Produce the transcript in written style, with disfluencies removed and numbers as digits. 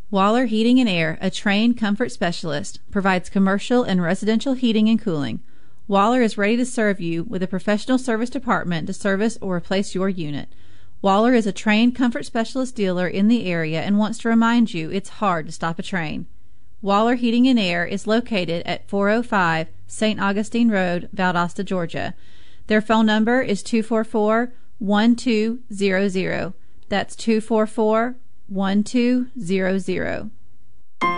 Waller Heating and Air, a trained comfort specialist, provides commercial and residential heating and cooling. Waller is ready to serve you with a professional service department to service or replace your unit. Waller is a trained comfort specialist dealer in the area and wants to remind you it's hard to stop a train. Waller Heating and Air is located at 405 St. Augustine Road, Valdosta, Georgia. Their phone number is 244-1200. That's 244-1200.